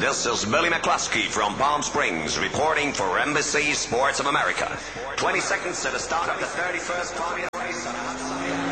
This is Billy McCluskey from Palm Springs reporting for Embassy Sports of America. 20 seconds to the start of the 31st Formula